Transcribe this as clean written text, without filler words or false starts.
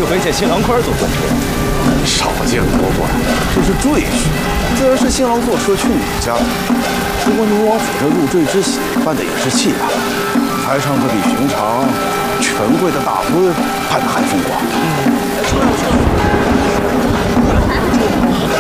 没见新郎官坐专车。 少见多怪，这是赘婿，自然是新郎坐车去你家。不过你往府这入赘之喜办的也是气派，排场可比平常权贵的大婚办的还风光。